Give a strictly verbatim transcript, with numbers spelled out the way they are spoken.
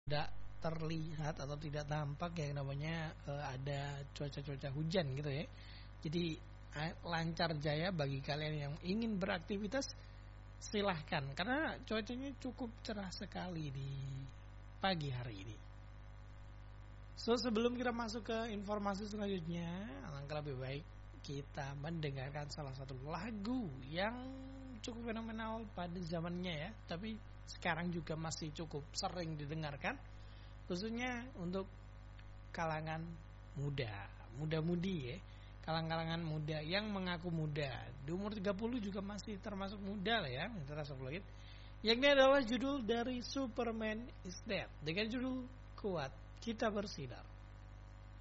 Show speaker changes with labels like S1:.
S1: tidak terlihat atau tidak tampak yang namanya uh, ada cuaca-cuaca hujan gitu ya. Jadi uh, lancar jaya bagi kalian yang ingin beraktivitas, silahkan karena cuacanya cukup cerah sekali di pagi hari ini. So sebelum kita masuk ke informasi selanjutnya, alangkah lebih baik kita mendengarkan salah satu lagu yang cukup fenomenal pada zamannya ya, tapi sekarang juga masih cukup sering didengarkan, khususnya untuk kalangan muda, muda-mudi ya, kalangan-kalangan muda yang mengaku muda. Di umur tiga puluh juga masih termasuk muda lah ya, termasuk lagi. Yang ini adalah judul dari Superman is Dead dengan judul Kuat Kita Bersinar.